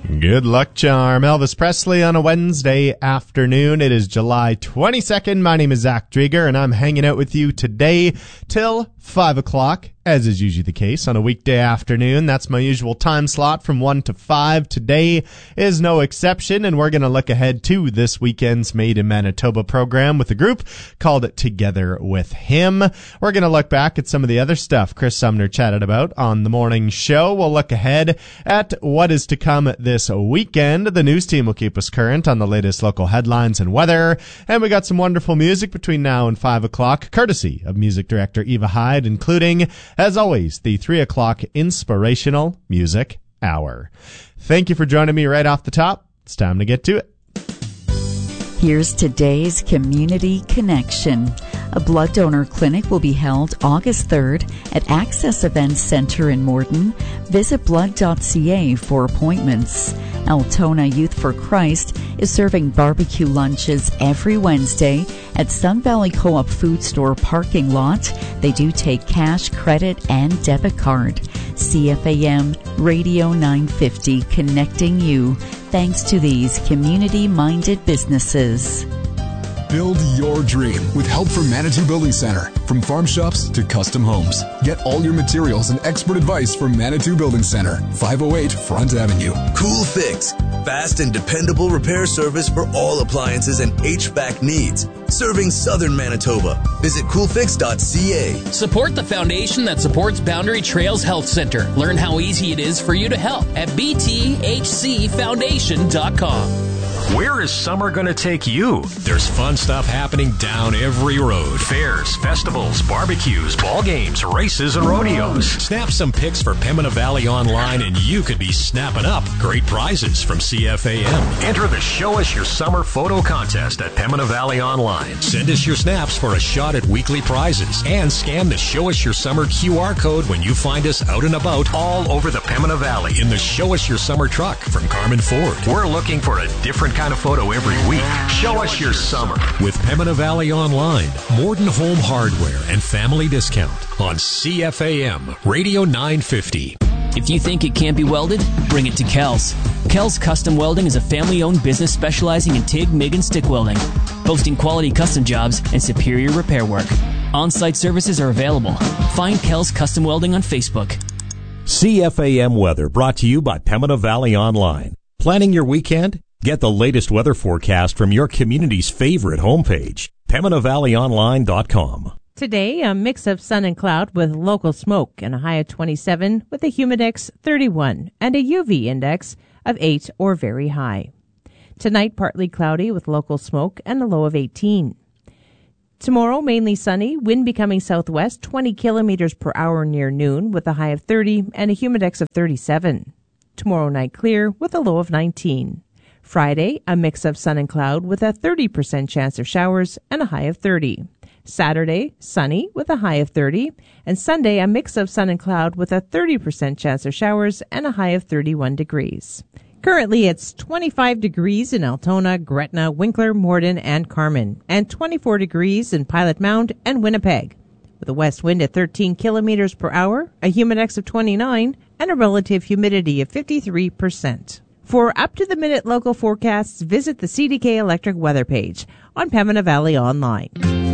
Good luck charm. Elvis Presley on a Wednesday afternoon. It is July 22nd. My name is Zach Drieger, and I'm hanging out with you today till 5 o'clock, as is usually the case on a weekday afternoon. That's my usual time slot from 1 to 5. Today is no exception, and we're going to look ahead to this weekend's Made in Manitoba program with a group called Together with Him. We're going to look back at some of the other stuff Chris Sumner chatted about on the morning show. We'll look ahead at what is to come this weekend. The news team will keep us current on the latest local headlines and weather, and we got some wonderful music between now and 5 o'clock, courtesy of music director Eva Hyde, including, as always, the 3 o'clock Inspirational Music Hour. Thank you for joining me right off the top. It's time to get to it. Here's today's Community Connection. A blood donor clinic will be held August 3rd at Access Events Center in Morton. Visit blood.ca for appointments. Altona Youth for Christ is serving barbecue lunches every Wednesday at Sun Valley Co-op Food Store parking lot. They do take cash, credit, and debit card. CFAM Radio 950, connecting you thanks to these community-minded businesses. Build your dream with help from Manitou Building Center. From farm shops to custom homes. Get all your materials and expert advice from Manitou Building Center, 508 Front Avenue. Cool Fix. Fast and dependable repair service for all appliances and HVAC needs. Serving Southern Manitoba. Visit coolfix.ca. Support the foundation that supports Boundary Trails Health Center. Learn how easy it is for you to help at bthcfoundation.com. Where is summer going to take you? There's fun stuff happening down every road. Fairs, festivals, barbecues, ball games, races, and rodeos. Snap some pics for Pembina Valley Online and you could be snapping up great prizes from CFAM. Enter the Show Us Your Summer photo contest at Pembina Valley Online. Send us your snaps for a shot at weekly prizes and scan the Show Us Your Summer QR code when you find us out and about all over the Pembina Valley in the Show Us Your Summer truck from Carmen Ford. We're looking for a different kind of photo every week. Show us your summer with Pembina Valley Online, Morden Home Hardware, and Family Discount on CFAM Radio 950. If you think it can't be welded, bring it to Kells. Kells Custom Welding is a family-owned business specializing in TIG, MIG, and stick welding, boasting quality custom jobs and superior repair work. On-site services are available. Find Kells Custom Welding on Facebook. CFAM Weather brought to you by Pembina Valley Online. Planning your weekend? Get the latest weather forecast from your community's favorite homepage, PembinaValleyOnline.com. Today, a mix of sun and cloud with local smoke and a high of 27 with a humidex 31 and a UV index of 8 or very high. Tonight, partly cloudy with local smoke and a low of 18. Tomorrow, mainly sunny, wind becoming southwest 20 kilometers per hour near noon with a high of 30 and a humidex of 37. Tomorrow night clear with a low of 19. Friday, a mix of sun and cloud with a 30% chance of showers and a high of 30. Saturday, sunny with a high of 30. And Sunday, a mix of sun and cloud with a 30% chance of showers and a high of 31 degrees. Currently, it's 25 degrees in Altona, Gretna, Winkler, Morden, and Carmen, and 24 degrees in Pilot Mound and Winnipeg, with a west wind at 13 kilometers per hour, a humidex of 29, and a relative humidity of 53%. For up-to-the-minute local forecasts, visit the CDK Electric weather page on Pembina Valley Online.